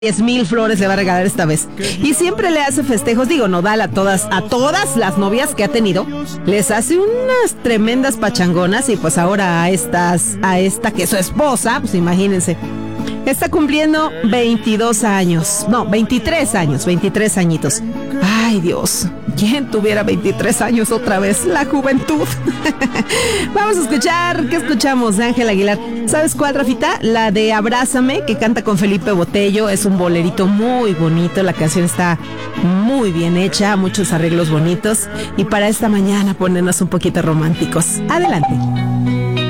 10,000 flores le va a regalar esta vez. Y siempre le hace festejos, digo, Nodal a todas las novias que ha tenido, les hace unas tremendas pachangonas y pues ahora a esta que es su esposa, pues imagínense. Está cumpliendo 23 añitos. Ay, Dios, ¿quién tuviera 23 años otra vez? La juventud. Vamos a escuchar, ¿qué escuchamos de Ángel Aguilar? ¿Sabes cuál, Rafita? La de Abrázame, que canta con Felipe Botello. Es un bolerito muy bonito, la canción está muy bien hecha, muchos arreglos bonitos. Y para esta mañana ponernos un poquito románticos. Adelante.